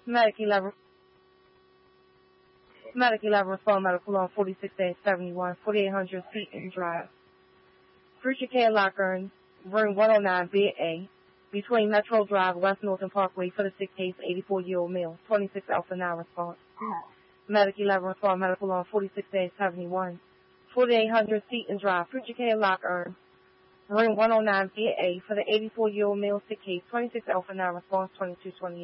Medic 11. Medic 11 respond medical on 46-71, 4800 Seaton Drive. Future Care Locker, room 109, bed A, between Metro Drive, West Norton Parkway for the 6 case, 84-year-old male, 26 Alpha 9 response. Medic 11 respond medical on 46-71, 4800 Seaton Drive. Future Care Locker, room 109, bed A, for the 84-year-old male, 6 case, 26 Alpha 9 response, 2228.